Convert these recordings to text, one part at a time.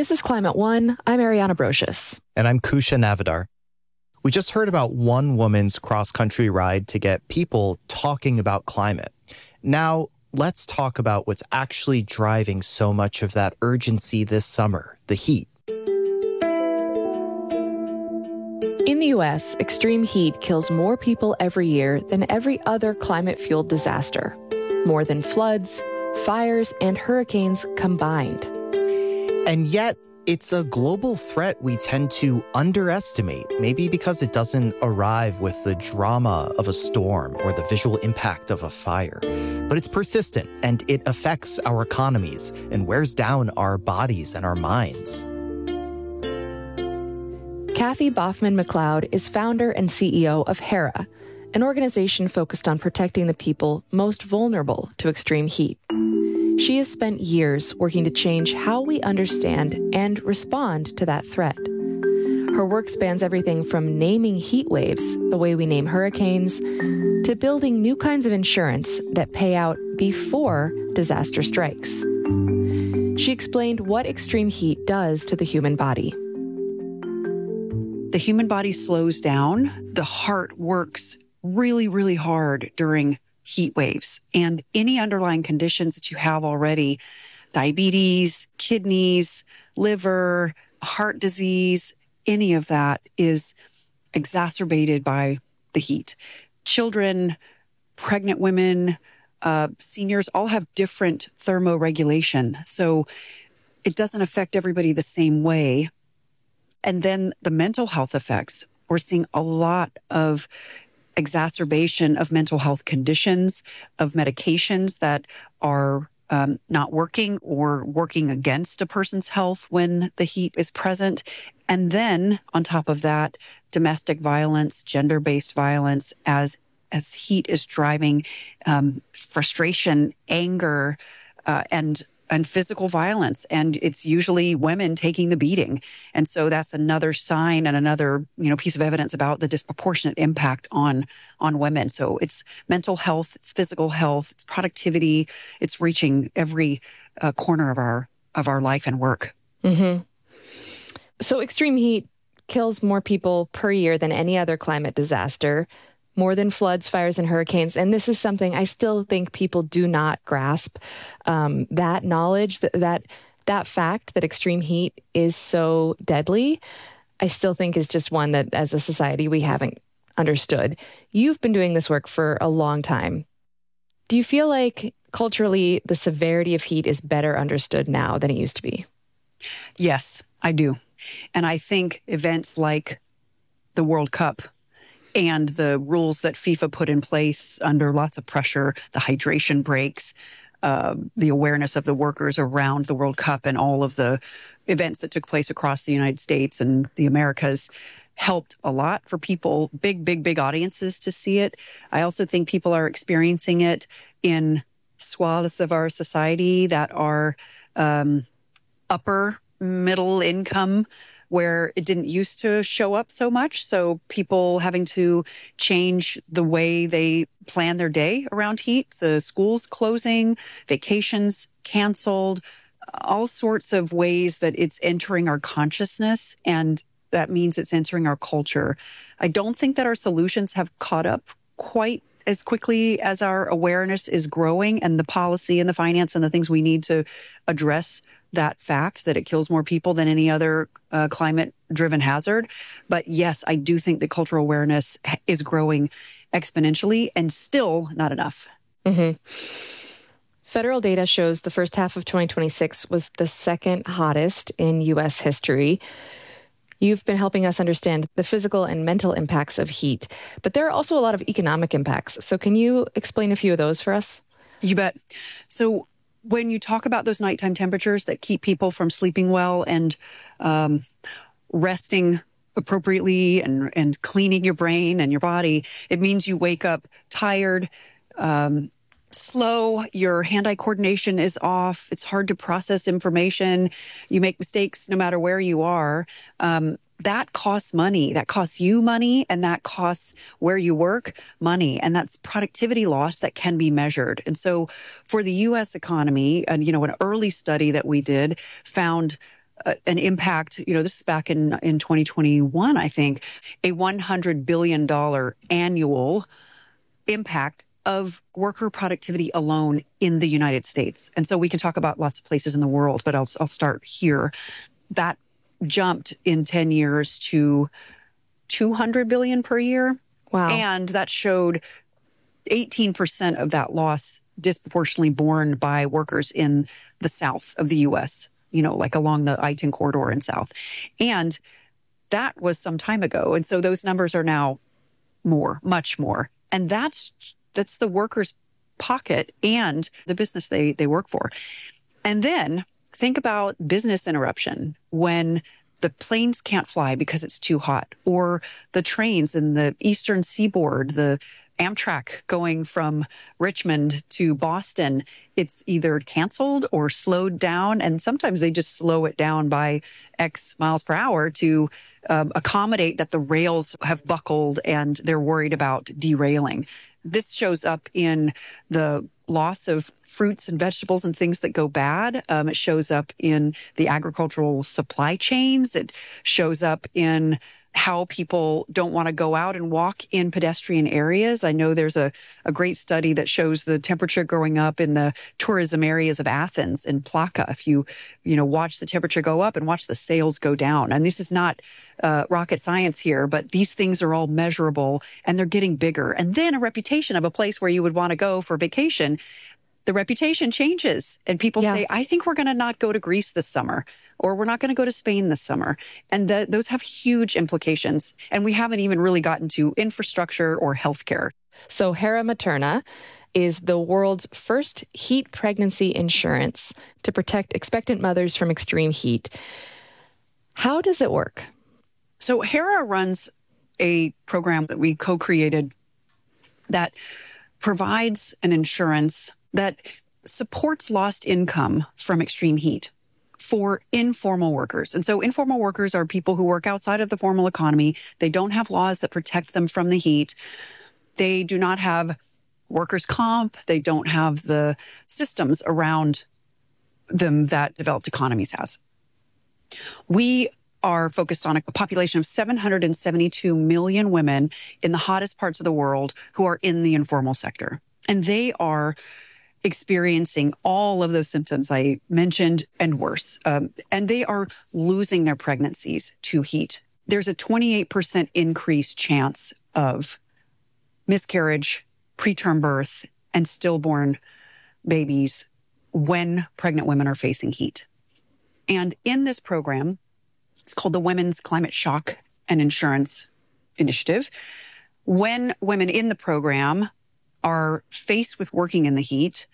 This is Climate One. I'm Ariana Brocious. And I'm Kusha Navidar. We just heard about one woman's cross-country ride to get people talking about climate. Now, let's talk about what's actually driving so much of that urgency this summer, the heat. In the U.S., extreme heat kills more people every year than every other climate-fueled disaster. More than floods, fires, and hurricanes combined. And yet, it's a global threat we tend to underestimate, maybe because it doesn't arrive with the drama of a storm or the visual impact of a fire. But it's persistent, and it affects our economies and wears down our bodies and our minds. Kathy Boffman-McLeod is founder and CEO of HERA, an organization focused on protecting the people most vulnerable to extreme heat. She has spent years working to change how we understand and respond to that threat. Her work spans everything from naming heat waves, the way we name hurricanes, to building new kinds of insurance that pay out before disaster strikes. She explained what extreme heat does to the human body. The human body slows down. The heart works really, really hard during heat waves, and any underlying conditions that you have already, diabetes, kidneys, liver, heart disease, any of that is exacerbated by the heat. Children, pregnant women, seniors all have different thermoregulation. So it doesn't affect everybody the same way. And then the mental health effects, we're seeing a lot of exacerbation of mental health conditions, of medications that are not working or working against a person's health when the heat is present. And then on top of that, domestic violence, gender-based violence, as heat is driving frustration, anger, and physical violence. And it's usually women taking the beating. And so that's another sign and another, piece of evidence about the disproportionate impact on women. So it's mental health, it's physical health, it's productivity, it's reaching every corner of our life and work. Mm-hmm. So extreme heat kills more people per year than any other climate disaster, more than floods, fires, and hurricanes. And this is something I still think people do not grasp. That knowledge, that fact that extreme heat is so deadly, I still think is just one that as a society we haven't understood. You've been doing this work for a long time. Do you feel like culturally the severity of heat is better understood now than it used to be? Yes, I do. And I think events like the World Cup and the rules that FIFA put in place under lots of pressure, the hydration breaks, the awareness of the workers around the World Cup and all of the events that took place across the United States and the Americas helped a lot for people, big audiences to see it. I also think people are experiencing it in swaths of our society that are upper middle income, where it didn't used to show up so much. So people having to change the way they plan their day around heat, the schools closing, vacations canceled, all sorts of ways that it's entering our consciousness, and that means it's entering our culture. I don't think that our solutions have caught up quite as quickly as our awareness is growing, and the policy and the finance and the things we need to address that fact that it kills more people than any other climate-driven hazard. But yes, I do think that cultural awareness is growing exponentially and still not enough. Mm-hmm. Federal data shows the first half of 2026 was the second hottest in U.S. history. You've been helping us understand the physical and mental impacts of heat, but there are also a lot of economic impacts. So can you explain a few of those for us? You bet. So when you talk about those nighttime temperatures that keep people from sleeping well and resting appropriately and cleaning your brain and your body, it means you wake up tired, slow, your hand-eye coordination is off, it's hard to process information, you make mistakes no matter where you are. That costs money. That costs you money, and that costs where you work money. And that's productivity loss that can be measured. And so for the U.S. economy, and an early study that we did found an impact, this is back in 2021, I think, a $100 billion annual impact of worker productivity alone in the United States. And so we can talk about lots of places in the world, but I'll start here. That jumped in 10 years to 200 billion per year. Wow. And that showed 18% of that loss disproportionately borne by workers in the south of the U.S., like along the I-10 corridor in south. And that was some time ago. And so those numbers are now more, much more. And that's the workers' pocket and the business they work for. And then think about business interruption when the planes can't fly because it's too hot, or the trains in the eastern seaboard, the Amtrak going from Richmond to Boston, it's either canceled or slowed down. And sometimes they just slow it down by X miles per hour to accommodate that the rails have buckled and they're worried about derailing. This shows up in the loss of fruits and vegetables and things that go bad. It shows up in the agricultural supply chains. It shows up in how people don't want to go out and walk in pedestrian areas. I know there's a great study that shows the temperature growing up in the tourism areas of Athens and Plaka. If you watch the temperature go up and watch the sales go down. And this is not rocket science here, but these things are all measurable and they're getting bigger. And then a reputation of a place where you would want to go for vacation, the reputation changes and people say, I think we're going to not go to Greece this summer, or we're not going to go to Spain this summer. And those have huge implications. And we haven't even really gotten to infrastructure or healthcare. So Hera Materna is the world's first heat pregnancy insurance to protect expectant mothers from extreme heat. How does it work? So Hera runs a program that we co-created that provides an insurance that supports lost income from extreme heat for informal workers. And so informal workers are people who work outside of the formal economy. They don't have laws that protect them from the heat. They do not have workers' comp. They don't have the systems around them that developed economies has. We are focused on a population of 772 million women in the hottest parts of the world who are in the informal sector. And they are experiencing all of those symptoms I mentioned and worse. And they are losing their pregnancies to heat. There's a 28% increased chance of miscarriage, preterm birth, and stillborn babies when pregnant women are facing heat. And in this program, it's called the Women's Climate Shock and Insurance Initiative. When women in the program are faced with working in the heat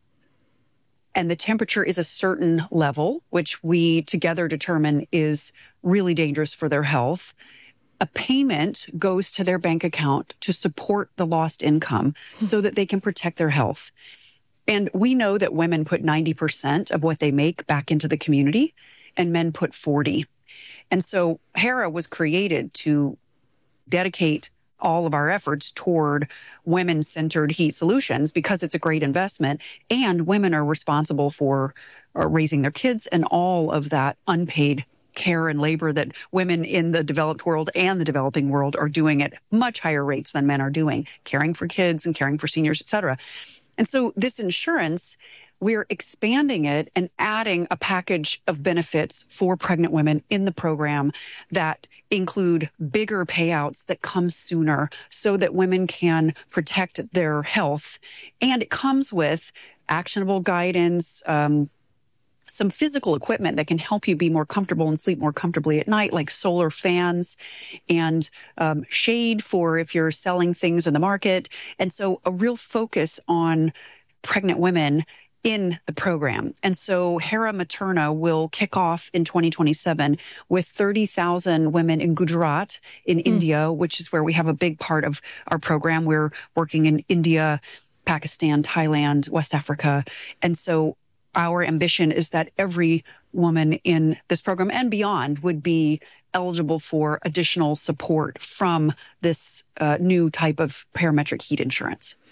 and the temperature is a certain level, which we together determine is really dangerous for their health, a payment goes to their bank account to support the lost income so that they can protect their health. And we know that women put 90% of what they make back into the community and men put 40%. And so Hera was created to dedicate all of our efforts toward women-centered heat solutions because it's a great investment, and women are responsible for raising their kids and all of that unpaid care and labor that women in the developed world and the developing world are doing at much higher rates than men are doing, caring for kids and caring for seniors, et cetera. And so this insurance, we're expanding it and adding a package of benefits for pregnant women in the program that include bigger payouts that come sooner so that women can protect their health. And it comes with actionable guidance, some physical equipment that can help you be more comfortable and sleep more comfortably at night, like solar fans and shade for if you're selling things in the market. And so a real focus on pregnant women in the program. And so Hera Materna will kick off in 2027 with 30,000 women in Gujarat in India, which is where we have a big part of our program. We're working in India, Pakistan, Thailand, West Africa. And so our ambition is that every woman in this program and beyond would be eligible for additional support from this new type of parametric heat insurance.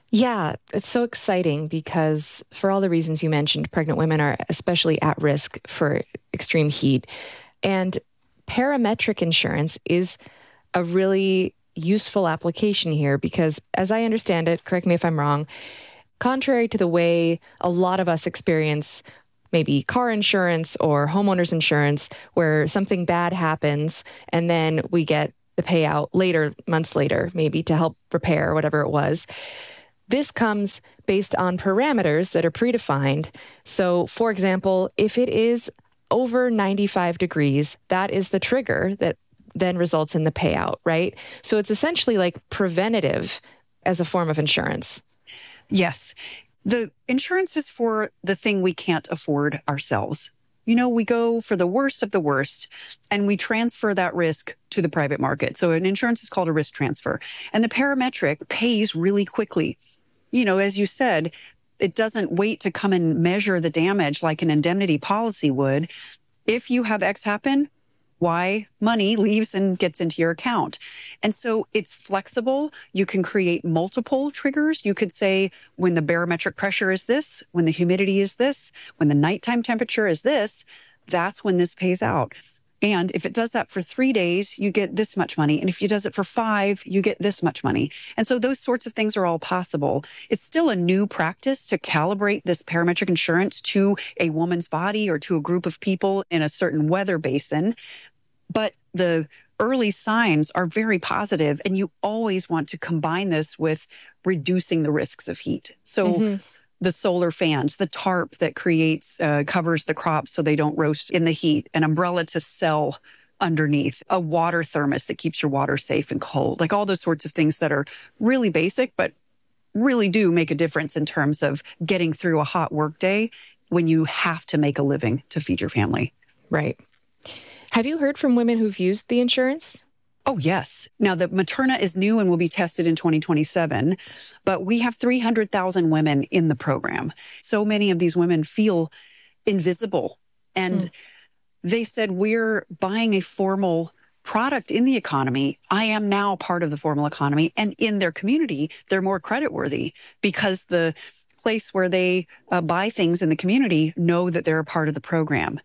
Yeah, it's so exciting because for all the reasons you mentioned, pregnant women are especially at risk for extreme heat. And parametric insurance is a really useful application here because, as I understand it, correct me if I'm wrong, contrary to the way a lot of us experience maybe car insurance or homeowners insurance, where something bad happens and then we get the payout later, months later, maybe to help repair whatever it was. This comes based on parameters that are predefined. So, for example, if it is over 95 degrees, that is the trigger that then results in the payout, right? So it's essentially like preventative as a form of insurance. Yes. The insurance is for the thing we can't afford ourselves. You know, we go for the worst of the worst and we transfer that risk to the private market. So an insurance is called a risk transfer, and the parametric pays really quickly. You know, as you said, it doesn't wait to come and measure the damage like an indemnity policy would. If you have X happen, Y money leaves and gets into your account. And so it's flexible. You can create multiple triggers. You could say when the barometric pressure is this, when the humidity is this, when the nighttime temperature is this, that's when this pays out. And if it does that for 3 days, you get this much money. And if it does it for 5, you get this much money. And so those sorts of things are all possible. It's still a new practice to calibrate this parametric insurance to a woman's body or to a group of people in a certain weather basin. But the early signs are very positive, and you always want to combine this with reducing the risks of heat. So the solar fans, the tarp that creates, covers the crops so they don't roast in the heat, an umbrella to sell underneath, a water thermos that keeps your water safe and cold, like all those sorts of things that are really basic, but really do make a difference in terms of getting through a hot work day when you have to make a living to feed your family. Right. Have you heard from women who've used the insurance? Oh, yes. Now, the Materna is new and will be tested in 2027, but we have 300,000 women in the program. So many of these women feel invisible. And they said, we're buying a formal product in the economy. I am now part of the formal economy. And in their community, they're more creditworthy because the place where they buy things in the community know that they're a part of the program.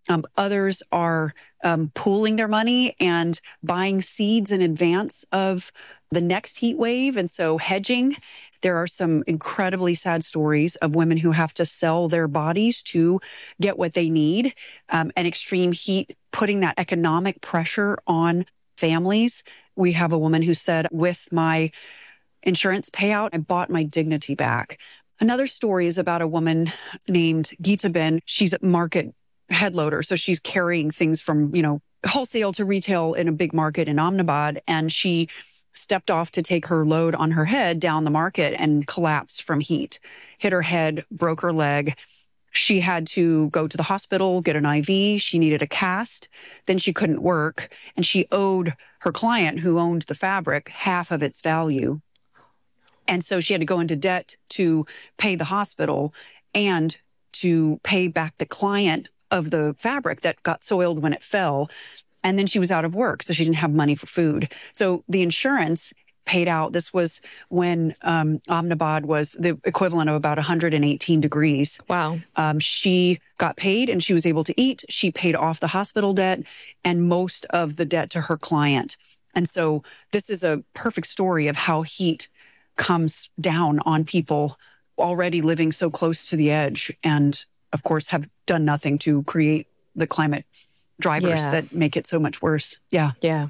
Others are pooling their money and buying seeds in advance of the next heat wave. And so hedging. There are some incredibly sad stories of women who have to sell their bodies to get what they need. And extreme heat putting that economic pressure on families. We have a woman who said, with my insurance payout, I bought my dignity back. Another story is about a woman named Geeta Ben. She's a market head loader. So she's carrying things from, wholesale to retail in a big market in Ahmedabad. And she stepped off to take her load on her head down the market and collapsed from heat, hit her head, broke her leg. She had to go to the hospital, get an IV. She needed a cast. Then she couldn't work. And she owed her client who owned the fabric half of its value. And so she had to go into debt to pay the hospital and to pay back the client of the fabric that got soiled when it fell. And then she was out of work, so she didn't have money for food. So the insurance paid out. This was when Ahmedabad was the equivalent of about 118 degrees. Wow. She got paid and she was able to eat. She paid off the hospital debt and most of the debt to her client. And so this is a perfect story of how heat comes down on people already living so close to the edge and, of course, have done nothing to create the climate drivers that make it so much worse. Yeah. Yeah.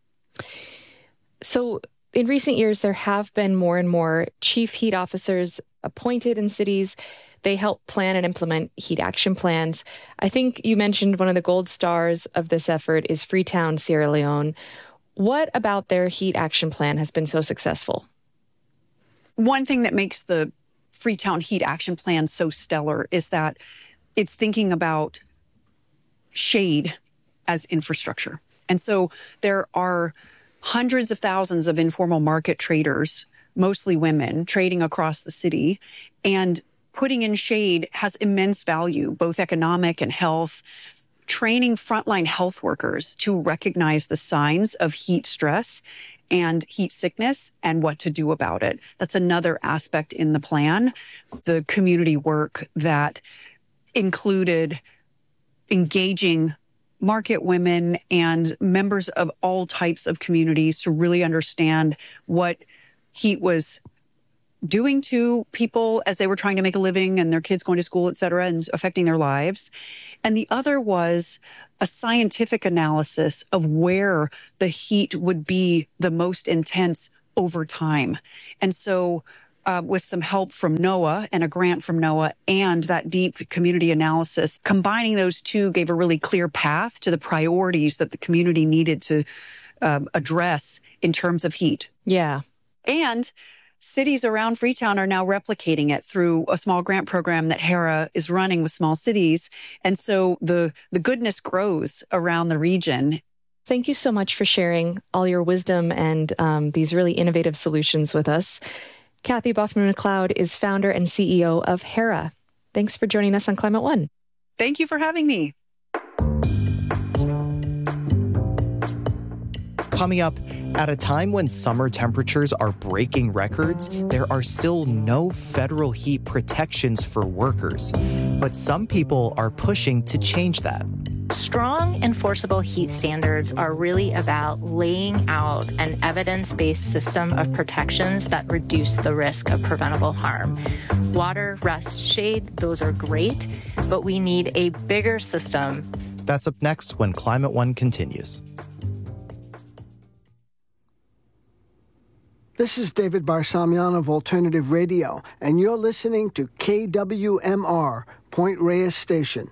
So in recent years, there have been more and more chief heat officers appointed in cities. They help plan and implement heat action plans. I think you mentioned one of the gold stars of this effort is Freetown, Sierra Leone. What about their heat action plan has been so successful? One thing that makes the Freetown Heat Action Plan so stellar is that it's thinking about shade as infrastructure. And so there are hundreds of thousands of informal market traders, mostly women, trading across the city. And putting in shade has immense value, both economic and health. training frontline health workers to recognize the signs of heat stress and heat sickness and what to do about it. That's another aspect in the plan. The community work that included engaging market women and members of all types of communities to really understand what heat was doing to people as they were trying to make a living and their kids going to school, et cetera, and affecting their lives. And the other was a scientific analysis of where the heat would be the most intense over time. And so with some help from NOAA and a grant from NOAA and that deep community analysis, combining those two gave a really clear path to the priorities that the community needed to address in terms of heat. Yeah. And cities around Freetown are now replicating it through a small grant program that HERA is running with small cities. And so the goodness grows around the region. Thank you so much for sharing all your wisdom and these really innovative solutions with us. Kathy Baughman-McLeod is founder and CEO of HERA. Thanks for joining us on Climate One. Thank you for having me. Coming up, at a time when summer temperatures are breaking records, there are still no federal heat protections for workers. But some people are pushing to change that. Strong enforceable heat standards are really about laying out an evidence-based system of protections that reduce the risk of preventable harm. Water, rest, shade, those are great, but we need a bigger system. That's up next when Climate One continues. This is David Barsamian of Alternative Radio, and you're listening to KWMR, Point Reyes Station.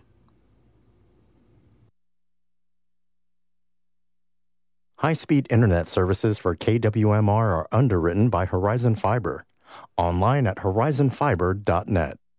High-speed internet services for KWMR are underwritten by Horizon Fiber. Online at horizonfiber.net.